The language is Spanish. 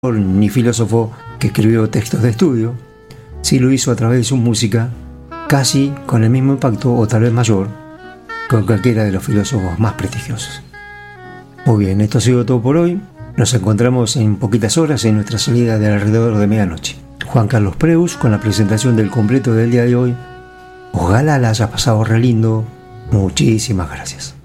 ni filósofo que escribió textos de estudio, sí lo hizo a través de su música, casi con el mismo impacto o tal vez mayor que cualquiera de los filósofos más prestigiosos. Muy bien, esto ha sido todo por hoy. Nos encontramos en poquitas horas en nuestra salida de alrededor de medianoche. Juan Carlos Preus con la presentación del completo del día de hoy. Ojalá la haya pasado re lindo. Muchísimas gracias.